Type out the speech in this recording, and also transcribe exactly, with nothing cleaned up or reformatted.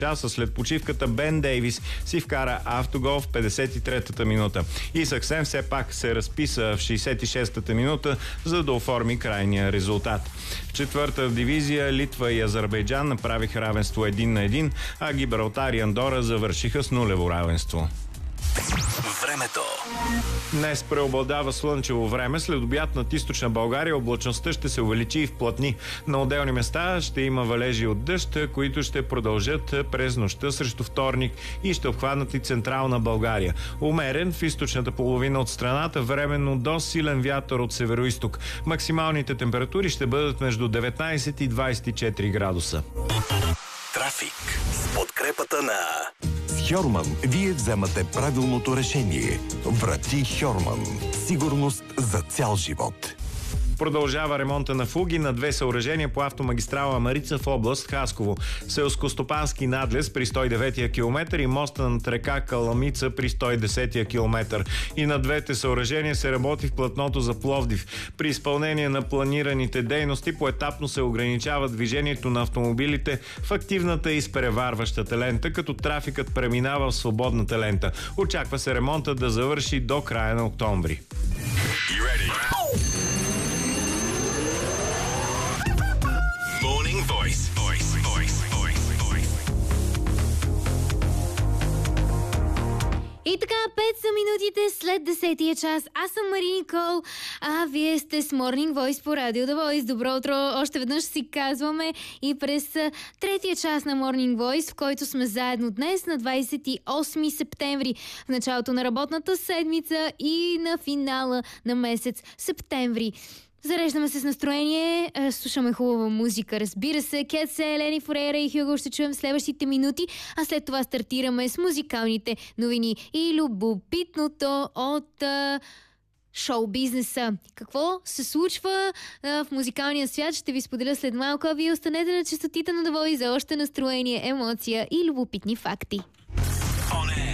часа след почивката Бен Дейвис си вкара автогол в петдесет и третата минута. Исак Сен все пак се разписа в шейсет и шестата минута, за да оформи крайния резултат. В четвърта дивизия Литва и Азербайджан направиха равенство един на един, а Гибралтар и Андора завършиха с нулево равенство. Времето. Днес преобладава слънчево време. След обяд над източна България облачността ще се увеличи и вплътни. На отделни места ще има валежи от дъжд, които ще продължат през нощта срещу вторник и ще обхванат и централна България. Умерен в източната половина от страната, временно до силен вятър от североизток. Максималните температури ще бъдат между деветнайсет и двайсет и четири градуса. Трафик с подкрепата на Хьорман вие вземате правилното решение. Врати Хьорман. Сигурност за цял живот. Продължава ремонта на фуги на две съоръжения по автомагистрала Марица в област Хасково. Селскостопански надлез при сто и деветия километър и моста над река Каламица при сто и десетия километър. И на двете съоръжения се работи в платното за Пловдив. При изпълнение на планираните дейности поетапно се ограничава движението на автомобилите в активната и изпреварващата лента, като трафикът преминава в свободната лента. Очаква се ремонтът да завърши до края на октомври. Morning Voice. Voice. Voice. Voice. Voice. И така, пет са минутите след десетия час. Аз съм Мари Никол, а вие сте с Morning Voice по Радио The Voice. Добро утро! Още веднъж си казваме и през третия час на Morning Voice, в който сме заедно днес на двайсет и осми септември, в началото на работната седмица и на финала на месец септември. Зареждаме се с настроение, слушаме хубава музика, разбира се. Кетсе, Елени Форейра и Хюго ще чуем в следващите минути, а след това стартираме с музикалните новини и любопитното от а, шоу-бизнеса. Какво се случва а, в музикалния свят, ще ви споделя след малко, а вие останете на честотите на The Voice за още настроение, емоция и любопитни факти. On air.